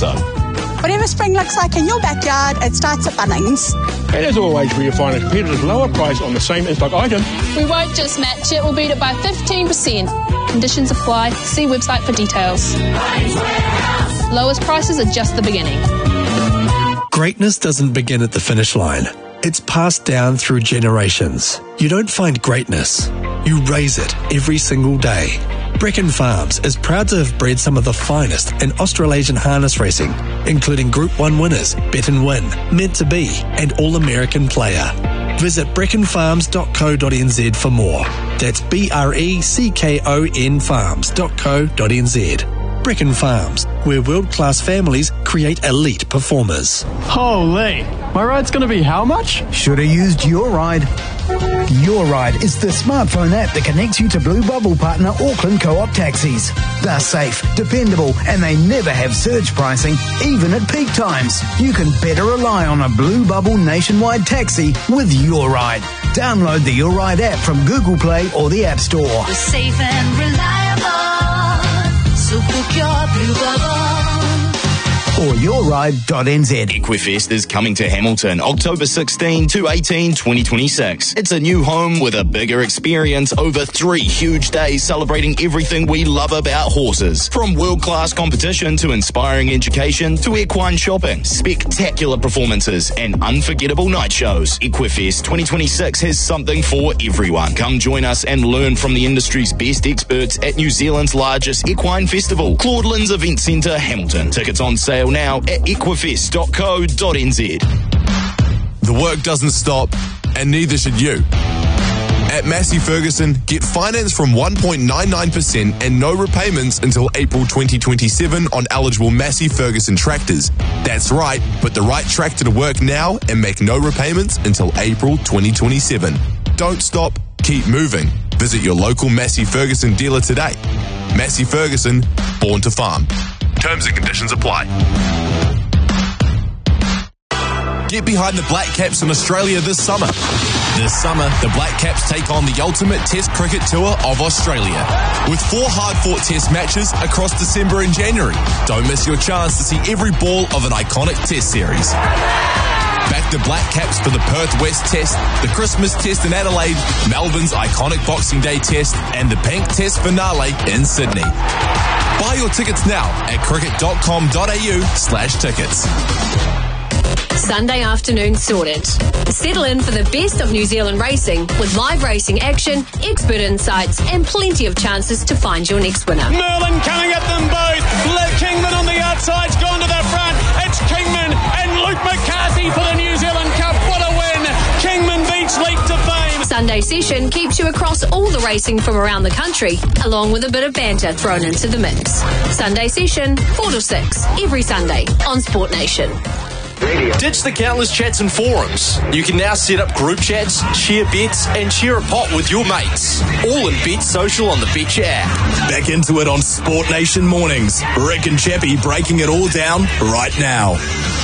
son. Whatever spring looks like in your backyard, it starts at Bunnings. And as always, where you find a competitor's lower price on the same in-stock item. We won't just match it, we'll beat it by 15%. Conditions apply. See website for details. Lowest prices are just the beginning. Greatness doesn't begin at the finish line. It's passed down through generations. You don't find greatness. You raise it every single day. Brecon Farms is proud to have bred some of the finest in Australasian harness racing, including Group 1 winners, Bet and Win, Meant to Be, and All-American Player. Visit brecconfarms.co.nz for more. That's BRECKON farms.co.nz. Brecon Farms, where world-class families create elite performers. Holy, my ride's going to be how much? Should have used Your Ride. Your Ride is the smartphone app that connects you to Blue Bubble partner Auckland Co-op taxis. They're safe, dependable, and they never have surge pricing, even at peak times. You can better rely on a Blue Bubble nationwide taxi with Your Ride. Download the Your Ride app from Google Play or the App Store. We're safe and reliable, so book your Blue Bubble. Or yourride.nz. Equifest is coming to Hamilton October 16 to 18, 2026. It's a new home with a bigger experience over 3 huge days celebrating everything we love about horses. From world-class competition to inspiring education to equine shopping, spectacular performances and unforgettable night shows. Equifest 2026 has something for everyone. Come join us and learn from the industry's best experts at New Zealand's largest equine festival, Claudelands Event Centre, Hamilton. Tickets on sale now at equifest.co.nz. The work doesn't stop, and neither should you. At Massey Ferguson, get finance from 1.99% and no repayments until April 2027 on eligible Massey Ferguson tractors. That's right, put the right tractor to work now and make no repayments until April 2027. Don't stop, keep moving. Visit your local Massey Ferguson dealer today. Massey Ferguson, born to farm. Terms and conditions apply. Get behind the Black Caps in Australia this summer. This summer, the Black Caps take on the ultimate Test cricket tour of Australia, with 4 hard-fought Test matches across December and January. Don't miss your chance to see every ball of an iconic Test series. Back the Black Caps for the Perth West Test, the Christmas Test in Adelaide, Melbourne's iconic Boxing Day Test, and the Bank Test finale in Sydney. Buy your tickets now at cricket.com.au/tickets. Sunday afternoon sorted. Settle in for the best of New Zealand racing with live racing action, expert insights, and plenty of chances to find your next winner. Merlin coming at them both. Kingman on the outside's gone to the front. It's Kingman and Luke McCarthy for the New Zealand Cup. What a win. Kingman beats Leap to fame. Sunday Session keeps you across all the racing from around the country, along with a bit of banter thrown into the mix. Sunday Session, 4 to 6, every Sunday on Sport Nation. Ditch the countless chats and forums. You can now set up group chats, share bets, and share a pot with your mates. All in Bet Social on the Betcha app. Back into it on Sport Nation mornings. Rick and Chappie breaking it all down right now.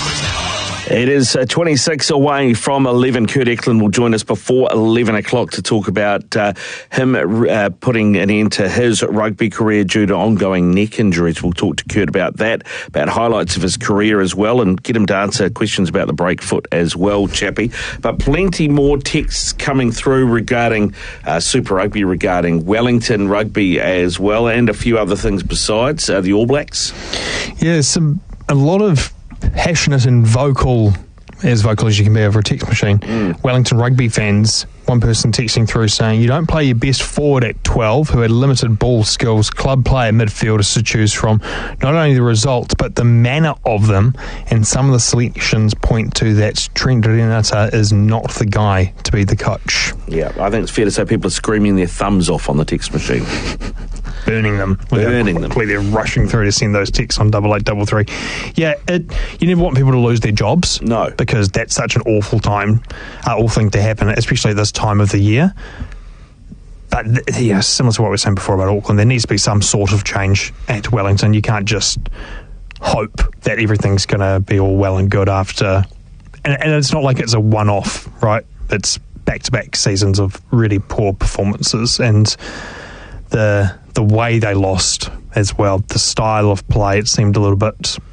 It is 26 away from 11. Kurt Eklund will join us before 11 o'clock to talk about him putting an end to his rugby career due to ongoing neck injuries. We'll talk to Kurt about that, about highlights of his career as well, and get him to answer questions about the break foot as well, Chappie. But plenty more texts coming through regarding Super Rugby, regarding Wellington Rugby as well, and a few other things besides the All Blacks. Yeah, a lot of passionate and vocal as you can be over a text machine. Wellington Rugby fans, one person texting through saying, you don't play your best forward at 12 who had limited ball skills, club player midfielders to choose from. Not only the results, but the manner of them, and some of the selections point to that Trent Renata is not the guy to be the coach. Yeah, I think it's fair to say people are screaming their thumbs off on the text machine. Burning them. They're rushing through to send those texts on 8833. Yeah, you never want people to lose their jobs. No. Because that's such an awful thing to happen, especially at this time of the year. But similar to what we were saying before about Auckland, there needs to be some sort of change at Wellington. You can't just hope that everything's going to be all well and good after. And it's not like it's a one-off, right? It's back-to-back seasons of really poor performances, and the way they lost as well, the style of play, it seemed a little bit